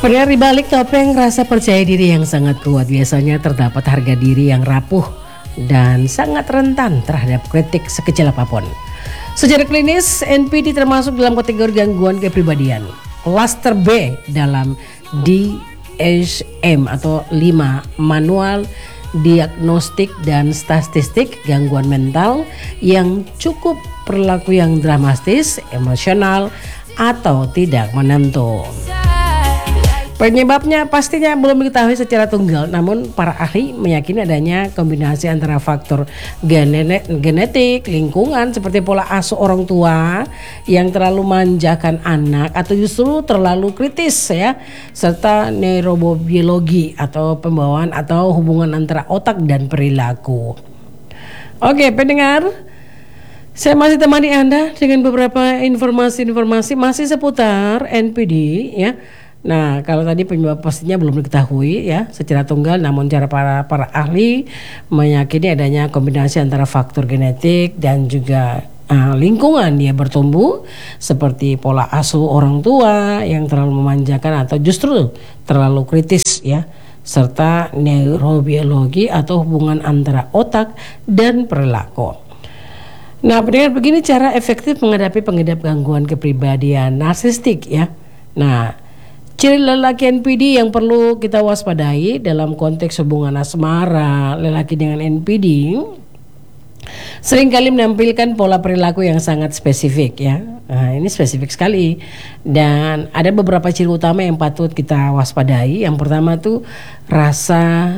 Padahal di balik topeng rasa percaya diri yang sangat kuat biasanya terdapat harga diri yang rapuh dan sangat rentan terhadap kritik sekecil apapun. Secara klinis, NPD termasuk dalam kategori gangguan kepribadian. Klaster B dalam DSM atau 5 Manual Diagnostik dan Statistik Gangguan Mental yang cukup perilaku yang dramatis, emosional, atau tidak menentu. Penyebabnya pastinya belum diketahui secara tunggal, namun para ahli meyakini adanya kombinasi antara faktor genetik, lingkungan seperti pola asuh orang tua yang terlalu manjakan anak atau justru terlalu kritis ya, serta neurobiologi atau pembawaan atau hubungan antara otak dan perilaku. Oke, pendengar, saya masih temani Anda dengan beberapa informasi-informasi masih seputar NPD ya. Nah, kalau tadi penyebab pastinya belum diketahui ya secara tunggal, namun cara para ahli meyakini adanya kombinasi antara faktor genetik dan juga lingkungan dia bertumbuh, seperti pola asuh orang tua yang terlalu memanjakan atau justru terlalu kritis ya, serta neurobiologi atau hubungan antara otak dan perilaku. Nah, pendengar, begini cara efektif menghadapi pengidap gangguan kepribadian narsistik ya. Nah, ciri lelaki NPD yang perlu kita waspadai dalam konteks hubungan asmara lelaki dengan NPD seringkali menampilkan pola perilaku yang sangat spesifik ya. Nah, ini spesifik sekali dan ada beberapa ciri utama yang patut kita waspadai. Yang pertama tuh rasa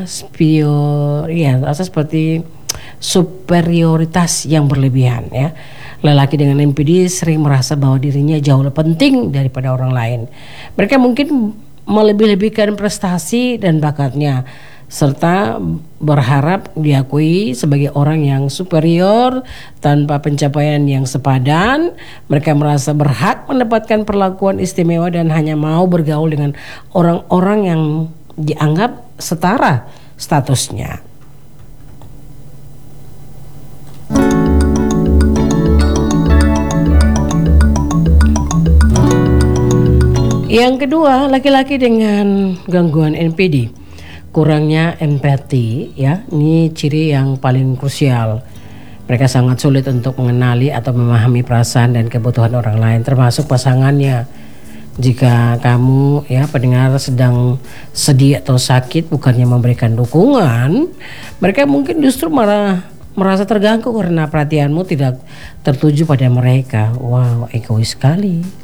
seperti superioritas yang berlebihan ya. Lelaki dengan NPD sering merasa bahwa dirinya jauh lebih penting daripada orang lain. Mereka mungkin melebih-lebihkan prestasi dan bakatnya, serta berharap diakui sebagai orang yang superior tanpa pencapaian yang sepadan. Mereka merasa berhak mendapatkan perlakuan istimewa dan hanya mau bergaul dengan orang-orang yang dianggap setara statusnya. Yang kedua, laki-laki dengan gangguan NPD kurangnya empati ya. Ini ciri yang paling krusial. Mereka sangat sulit untuk mengenali atau memahami perasaan dan kebutuhan orang lain, termasuk pasangannya. Jika kamu ya pendengar sedang sedih atau sakit, bukannya memberikan dukungan, mereka mungkin justru merasa terganggu karena perhatianmu tidak tertuju pada mereka. Wow, egois sekali.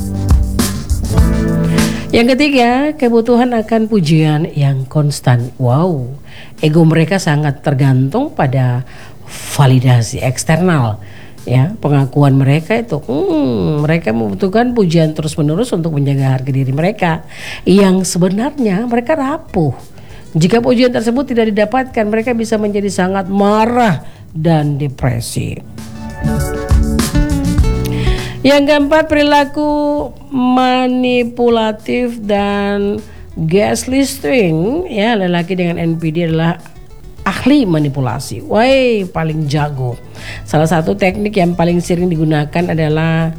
Yang ketiga, kebutuhan akan pujian yang konstan. Wow, ego mereka sangat tergantung pada validasi eksternal. Ya, pengakuan mereka itu, mereka membutuhkan pujian terus-menerus untuk menjaga harga diri mereka. Yang sebenarnya mereka rapuh. Jika pujian tersebut tidak didapatkan, mereka bisa menjadi sangat marah dan depresi. Yang keempat, perilaku manipulatif dan gaslighting ya. Lelaki dengan NPD adalah ahli manipulasi. Wah, paling jago. Salah satu teknik yang paling sering digunakan adalah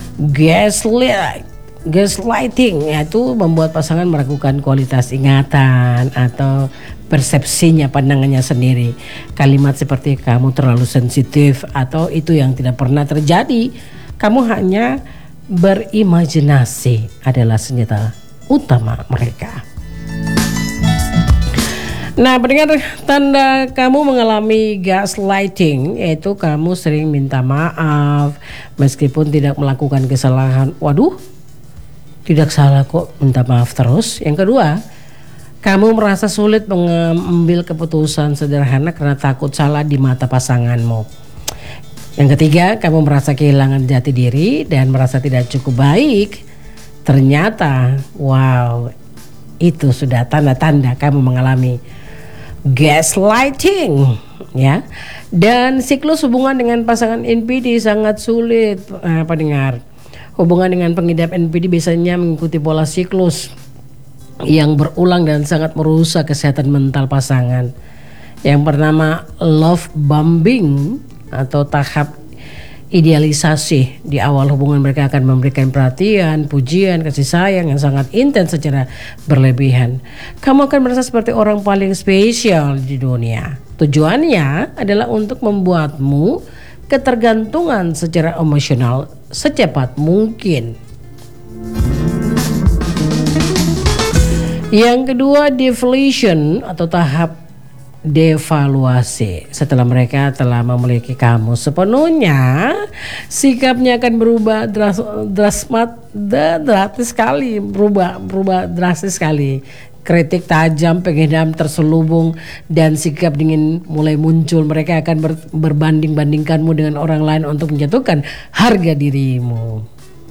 gaslighting, yaitu membuat pasangan meragukan kualitas ingatan atau persepsinya, pandangannya sendiri. Kalimat seperti kamu terlalu sensitif atau itu yang tidak pernah terjadi, kamu hanya berimajinasi adalah senjata utama mereka. Nah, pendengar, tanda kamu mengalami gaslighting yaitu kamu sering minta maaf meskipun tidak melakukan kesalahan. Waduh, tidak salah kok, minta maaf terus. Yang kedua, kamu merasa sulit mengambil keputusan sederhana karena takut salah di mata pasanganmu. Yang ketiga, kamu merasa kehilangan jati diri dan merasa tidak cukup baik. Ternyata, wow, itu sudah tanda-tanda kamu mengalami gaslighting, ya. Dan siklus hubungan dengan pasangan NPD sangat sulit, pendengar. Hubungan dengan pengidap NPD biasanya mengikuti pola siklus yang berulang dan sangat merusak kesehatan mental pasangan. Yang bernama love bombing atau tahap idealisasi. Di awal hubungan mereka akan memberikan perhatian, pujian, kasih sayang yang sangat intens secara berlebihan. Kamu akan merasa seperti orang paling spesial di dunia. Tujuannya adalah untuk membuatmu ketergantungan secara emosional secepat mungkin. Yang kedua, devaluation atau tahap devaluasi. Setelah mereka telah memiliki kamu sepenuhnya, sikapnya akan berubah drastis sekali, berubah drastis sekali. Kritik tajam, pengedam terselubung, dan sikap dingin mulai muncul. Mereka akan berbanding-bandingkanmu dengan orang lain untuk menjatuhkan harga dirimu.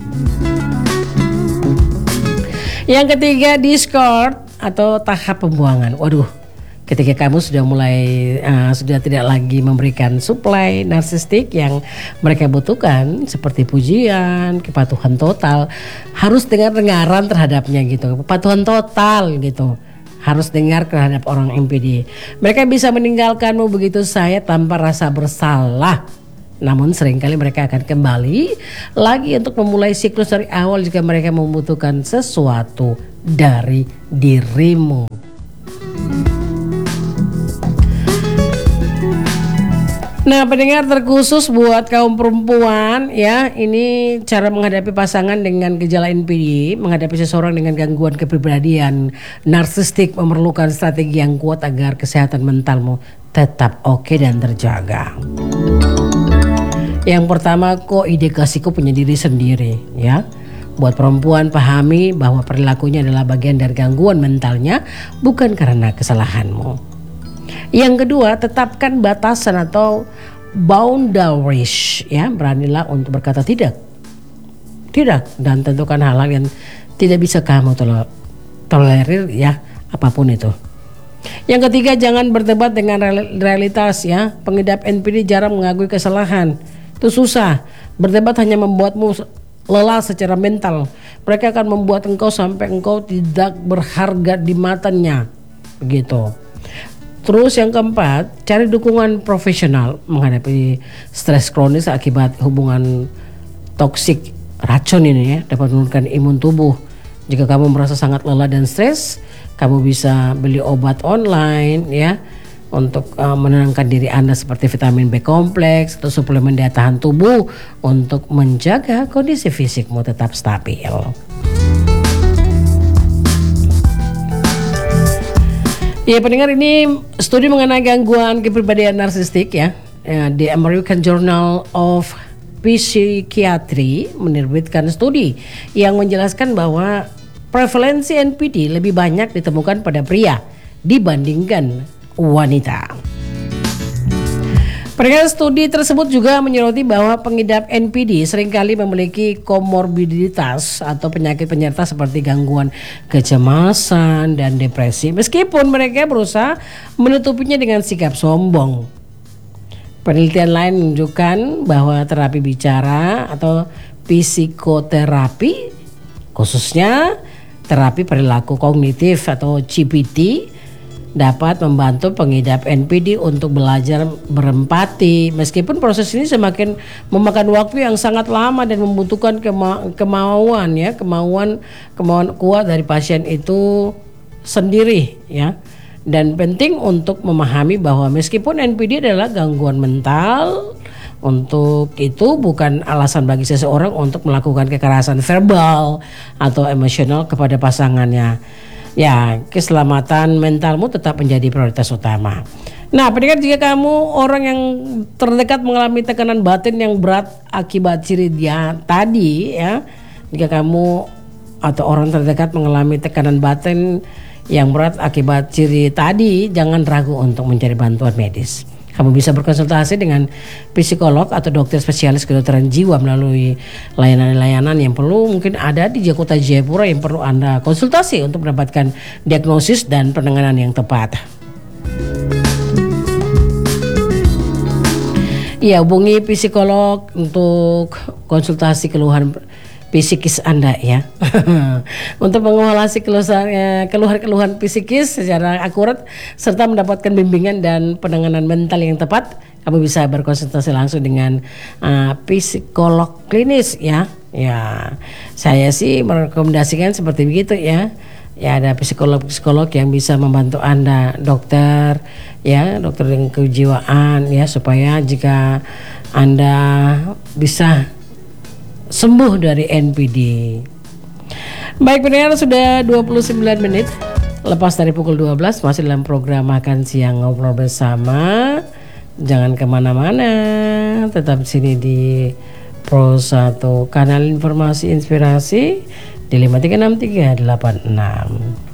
Yang ketiga, discard atau tahap pembuangan. Waduh, ketika kamu sudah tidak lagi memberikan suplai narsistik yang mereka butuhkan seperti pujian, kepatuhan total, harus dengar-dengaran terhadapnya gitu, kepatuhan total gitu, harus dengar terhadap orang NPD. Mereka bisa meninggalkanmu begitu saja tanpa rasa bersalah. Namun seringkali mereka akan kembali lagi untuk memulai siklus dari awal jika mereka membutuhkan sesuatu dari dirimu. Nah, pendengar terkhusus buat kaum perempuan ya, ini cara menghadapi pasangan dengan gejala NPD, menghadapi seseorang dengan gangguan kepribadian narsistik memerlukan strategi yang kuat agar kesehatan mentalmu tetap oke dan terjaga. Yang pertama, koedukasiku punya diri sendiri ya. Buat perempuan, pahami bahwa perilakunya adalah bagian dari gangguan mentalnya, bukan karena kesalahanmu. Yang kedua, tetapkan batasan atau boundaries ya. Beranilah untuk berkata tidak dan tentukan hal-hal yang tidak bisa kamu tolerir ya, apapun itu. Yang ketiga, jangan berdebat dengan realitas ya. Pengidap NPD jarang mengakui kesalahan. Itu susah. Berdebat hanya membuatmu lelah secara mental. Mereka akan membuat engkau sampai engkau tidak berharga di matanya. Begitu. Terus yang keempat, cari dukungan profesional menghadapi stres kronis akibat hubungan toksik racun ini ya, dapat menurunkan imun tubuh. Jika kamu merasa sangat lelah dan stres, kamu bisa beli obat online ya untuk menenangkan diri Anda seperti vitamin B kompleks atau suplemen daya tahan tubuh untuk menjaga kondisi fisikmu tetap stabil. Ya pendengar, ini studi mengenai gangguan kepribadian narsistik ya. The American Journal of Psychiatry menerbitkan studi yang menjelaskan bahwa prevalensi NPD lebih banyak ditemukan pada pria dibandingkan wanita. Perihal studi tersebut juga menyoroti bahwa pengidap NPD seringkali memiliki komorbiditas atau penyakit penyerta seperti gangguan kecemasan dan depresi, meskipun mereka berusaha menutupinya dengan sikap sombong. Penelitian lain menunjukkan bahwa terapi bicara atau psikoterapi, khususnya terapi perilaku kognitif atau CBT, dapat membantu pengidap NPD untuk belajar berempati, meskipun proses ini semakin memakan waktu yang sangat lama dan membutuhkan kemauan kuat dari pasien itu sendiri ya. Dan penting untuk memahami bahwa meskipun NPD adalah gangguan mental, untuk itu bukan alasan bagi seseorang untuk melakukan kekerasan verbal atau emosional kepada pasangannya. Ya, keselamatan mentalmu tetap menjadi prioritas utama. Nah, pendengar, jika kamu orang yang terdekat mengalami tekanan batin yang berat akibat ciri dia tadi ya, jika kamu atau orang terdekat mengalami tekanan batin yang berat akibat ciri tadi, jangan ragu untuk mencari bantuan medis. Kamu bisa berkonsultasi dengan psikolog atau dokter spesialis kedokteran jiwa melalui layanan-layanan yang perlu mungkin ada di Kota Jayapura yang perlu Anda konsultasi untuk mendapatkan diagnosis dan penanganan yang tepat. Ya, hubungi psikolog untuk konsultasi keluhan psikis Anda ya. Untuk mengolah keluhan-keluhan psikis secara akurat serta mendapatkan bimbingan dan penanganan mental yang tepat, kamu bisa berkonsultasi langsung dengan psikolog klinis ya. Ya, saya sih merekomendasikan seperti begitu ya. Ya, ada psikolog yang bisa membantu Anda, dokter dengan kejiwaan ya, supaya jika Anda bisa sembuh dari NPD. Baik pendengar, sudah 29 menit lepas dari pukul 12, masih dalam program Makan Siang Ngobrol Bersama. Jangan kemana-mana, tetap di sini di Pro 1, kanal informasi inspirasi di 5363866.